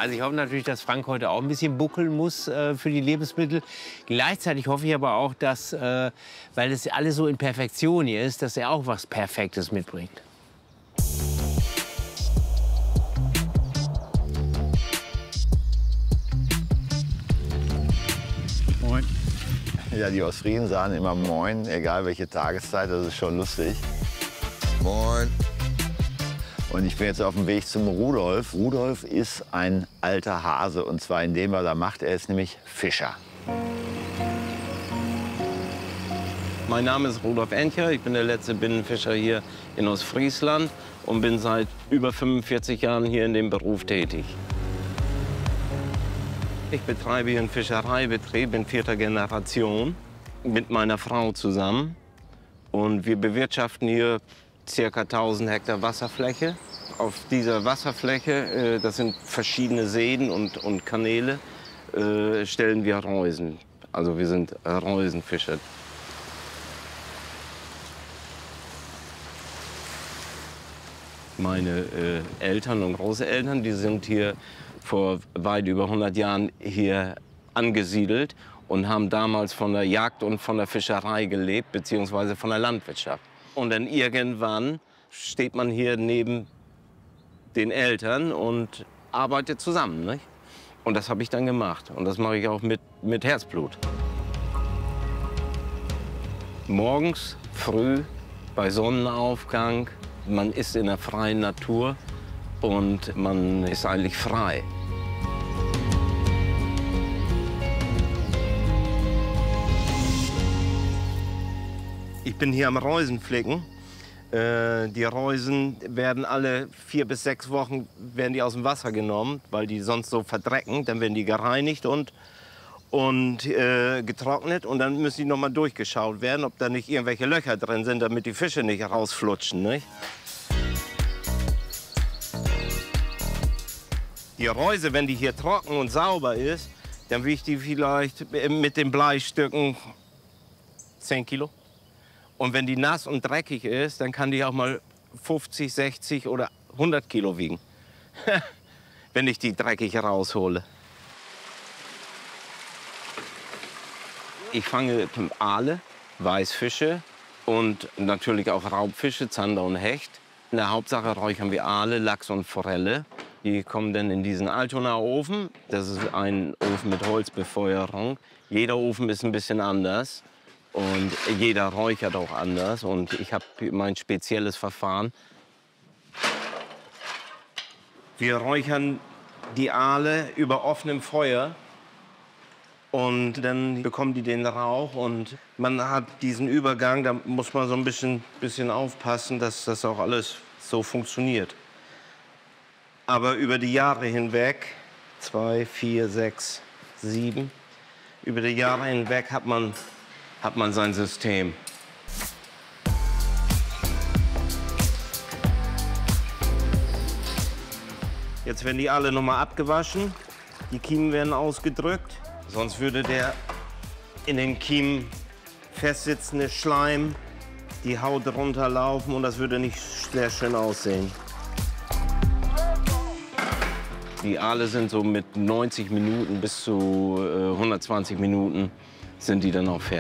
Also ich hoffe natürlich, dass Frank heute auch ein bisschen buckeln muss für die Lebensmittel. Gleichzeitig hoffe ich aber auch, dass, weil es alles so in Perfektion hier ist, dass er auch was Perfektes mitbringt. Moin. Ja, die Ostfriesen sagen immer Moin, egal welche Tageszeit, das ist schon lustig. Moin. Und ich bin jetzt auf dem Weg zum Rudolf. Rudolf ist ein alter Hase, und zwar in dem, was er macht. Er ist nämlich Fischer. Mein Name ist Rudolf Entcher, ich bin der letzte Binnenfischer hier in Ostfriesland und bin seit über 45 Jahren hier in dem Beruf tätig. Ich betreibe hier einen Fischereibetrieb in 4. Generation mit meiner Frau zusammen. Und wir bewirtschaften hier ca. 1000 Hektar Wasserfläche. Auf dieser Wasserfläche, das sind verschiedene Seen und Kanäle, stellen wir Reusen. Also wir sind Reusenfischer. Meine Eltern und Großeltern, die sind hier vor weit über 100 Jahren hier angesiedelt und haben damals von der Jagd und von der Fischerei gelebt, beziehungsweise von der Landwirtschaft. Und dann irgendwann steht man hier neben den Eltern und arbeitet zusammen, nicht? Und das habe ich dann gemacht. Und das mache ich auch mit Herzblut. Morgens früh bei Sonnenaufgang, man ist in der freien Natur und man ist eigentlich frei. Ich bin hier am Reusenflicken. Die Reusen werden alle 4 bis 6 Wochen werden die aus dem Wasser genommen, weil die sonst so verdrecken. Dann werden die gereinigt und getrocknet. Und dann müssen die noch mal durchgeschaut werden, ob da nicht irgendwelche Löcher drin sind, damit die Fische nicht rausflutschen, nicht? Die Reuse, wenn die hier trocken und sauber ist, dann wiegt die vielleicht mit den Bleistücken 10 Kilo. Und wenn die nass und dreckig ist, dann kann die auch mal 50, 60 oder 100 Kilo wiegen, wenn ich die dreckig raushole. Ich fange Aale, Weißfische und natürlich auch Raubfische, Zander und Hecht. In der Hauptsache räuchern wir Aale, Lachs und Forelle. Die kommen dann in diesen Altonaer Ofen. Das ist ein Ofen mit Holzbefeuerung. Jeder Ofen ist ein bisschen anders. Und jeder räuchert auch anders. Und ich habe mein spezielles Verfahren. Wir räuchern die Aale über offenem Feuer. Und dann bekommen die den Rauch. Und man hat diesen Übergang, da muss man so ein bisschen aufpassen, dass das auch alles so funktioniert. Aber über die Jahre hinweg, 2, 4, 6, 7, über die Jahre hinweg hat man sein System. Jetzt werden die alle noch mal abgewaschen. Die Kiemen werden ausgedrückt. Sonst würde der in den Kiemen festsitzende Schleim die Haut runterlaufen und das würde nicht sehr schön aussehen. Die Aale sind so mit 90 Minuten bis zu 120 Minuten sind die dann auch fertig.